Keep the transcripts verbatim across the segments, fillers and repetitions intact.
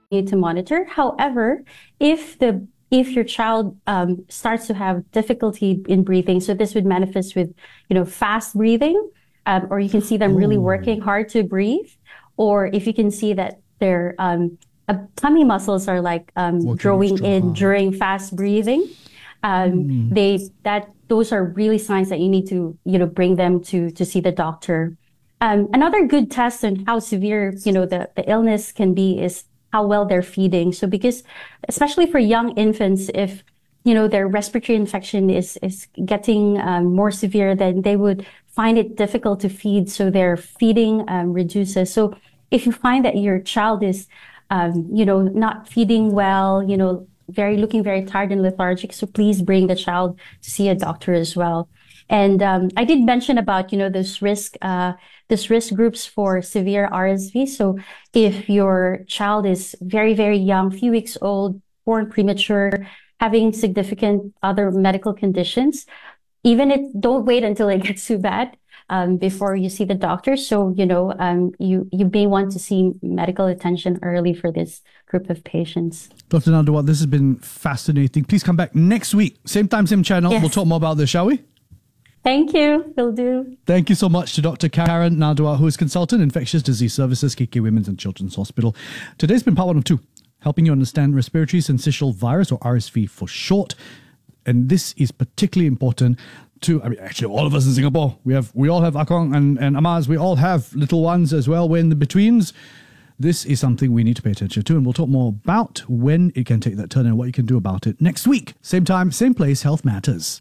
need to monitor. However, if the if your child um, starts to have difficulty in breathing, so this would manifest with, you know, fast breathing, um, or you can see them really working hard to breathe, or if you can see that their um, uh, tummy muscles are like um, drawing in hard. during fast breathing, um, mm. they that those are really signs that you need to, you know, bring them to to see the doctor. Um, another good test on how severe, you know, the, the illness can be is how well they're feeding. So because, especially for young infants, if, you know, their respiratory infection is, is getting um, more severe, then they would find it difficult to feed. So their feeding um, reduces. So if you find that your child is, um, you know, not feeding well, you know, very, looking very tired and lethargic, so please bring the child to see a doctor as well. And um, I did mention about, you know, this risk, uh, this risk groups for severe R S V. So if your child is very, very young, few weeks old, born premature, having significant other medical conditions, even if, don't wait until it gets too bad um, before you see the doctor. So, you know, um, you, you may want to see medical attention early for this group of patients. Doctor Nadawat, this has been fascinating. Please come back next week. Same time, same channel. Yes. We'll talk more about this, shall we? Thank you. Will do. Thank you so much to Doctor Karen Nadawat, who is Consultant Infectious Disease Services, K K Women's and Children's Hospital. Today's been part one of two, helping you understand respiratory syncytial virus, or R S V for short. And this is particularly important to, I mean, actually all of us in Singapore. We have, we all have Akong and, and Amas. We all have little ones as well. We're in the betweens. This is something we need to pay attention to, and we'll talk more about when it can take that turn and what you can do about it next week. Same time, same place, Health Matters.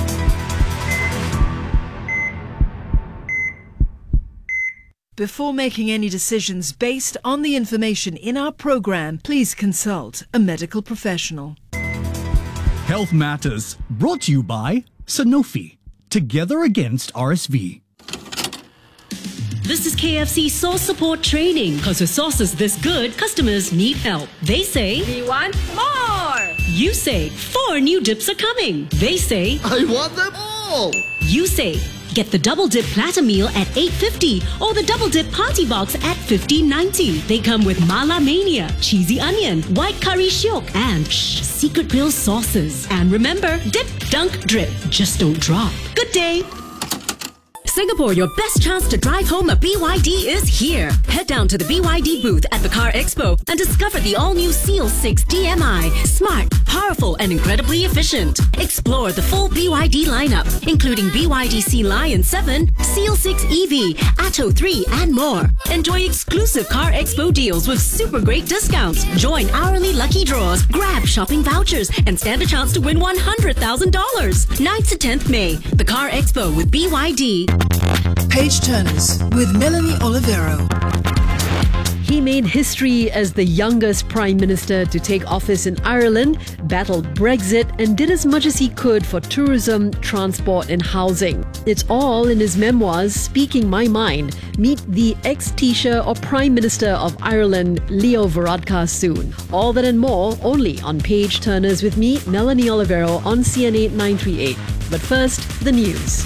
Before making any decisions based on the information in our program, please consult a medical professional. Health Matters, brought to you by Sanofi. Together against R S V. This is K F C Sauce Support Training. Because with sauces this good, customers need help. They say, we want more! You say, four new dips are coming. They say, I want them all! You say, get the Double Dip Platter Meal at eight fifty or the Double Dip Party Box at fifteen ninety. They come with Mala Mania, Cheesy Onion, White Curry Shiok, and shh, Secret Grill sauces. And remember, dip, dunk, drip. Just don't drop. Good day. Singapore, your best chance to drive home a B Y D is here. Head down to the B Y D booth at the Car Expo and discover the all-new Seal six D M I. Smart, powerful, and incredibly efficient. Explore the full B Y D lineup, including B Y D Sea Lion seven, Seal six E V, Atto three, and more. Enjoy exclusive Car Expo deals with super great discounts. Join hourly lucky draws, grab shopping vouchers, and stand a chance to win one hundred thousand dollars. ninth to tenth May, the Car Expo with B Y D. Page Turners with Melanie Olivero. He made history as the youngest Prime Minister to take office in Ireland, battled Brexit, and did as much as he could for tourism, transport, and housing. It's all in his memoirs, Speaking My Mind. Meet the ex-Taoiseach or Prime Minister of Ireland, Leo Varadkar, soon. All that and more only on Page Turners with me, Melanie Olivero, on C N A nine thirty-eight. But first, the news.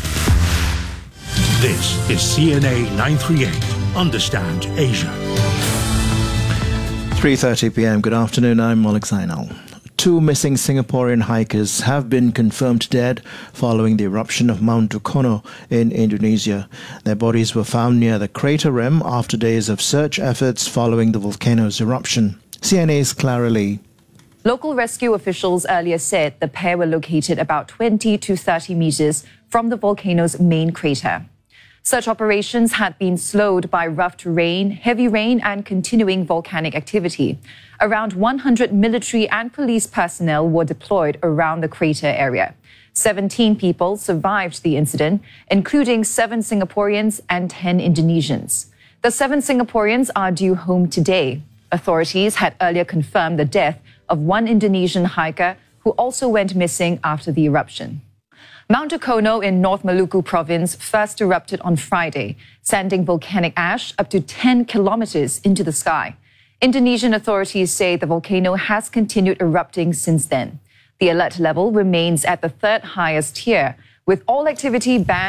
This is C N A nine thirty-eight. Understand Asia. three thirty p m. Good afternoon. I'm Malik Zainal. Two missing Singaporean hikers have been confirmed dead following the eruption of Mount Dukono in Indonesia. Their bodies were found near the crater rim after days of search efforts following the volcano's eruption. C N A's Clara Lee. Local rescue officials earlier said the pair were located about twenty to thirty meters from the volcano's main crater. Search operations had been slowed by rough terrain, heavy rain, and continuing volcanic activity. Around one hundred military and police personnel were deployed around the crater area. seventeen people survived the incident, including seven Singaporeans and ten Indonesians. The seven Singaporeans are due home today. Authorities had earlier confirmed the death of one Indonesian hiker who also went missing after the eruption. Mount Dukono in North Maluku province first erupted on Friday, sending volcanic ash up to ten kilometers into the sky. Indonesian authorities say the volcano has continued erupting since then. The alert level remains at the third highest tier, with all activity banned.